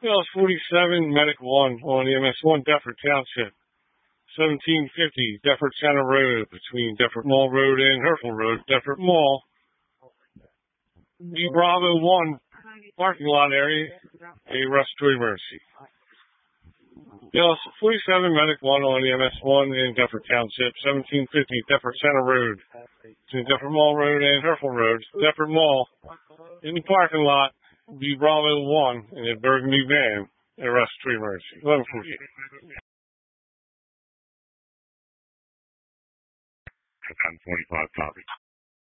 Dallas 47, Medic 1 on EMS 1, Deptford Township. 1750 Deptford Center Road between Deptford Mall Road and Hereford Road, Deptford Mall. The Bravo 1 parking lot area, a respiratory emergency. Dallas 47, Medic 1 on EMS 1 in Deptford Township, 1750 Deptford Center Road between Deptford Mall Road and Hereford Road, Deptford Mall. In the parking lot, the Bravo 1 in a burgundy van, a respiratory emergency. 1148. 1025 copy.